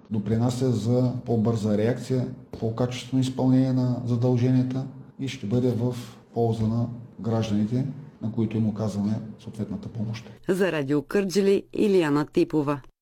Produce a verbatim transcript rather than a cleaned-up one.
допринася за по-бърза реакция, по-качествено изпълнение на задълженията и ще бъде в полза на гражданите, на които им оказваме съответната помощ. За Радио Кърджали, Илияна Типова.